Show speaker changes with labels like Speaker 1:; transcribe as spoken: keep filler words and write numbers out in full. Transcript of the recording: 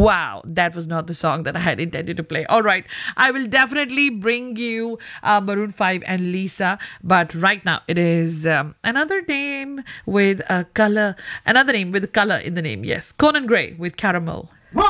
Speaker 1: Wow, that was not the song that I had intended to play. All right, I will definitely bring you uh, Maroon five and Lisa, but right now it is um, another name with a color, another name with color in the name. Yes, Conan Gray with Caramel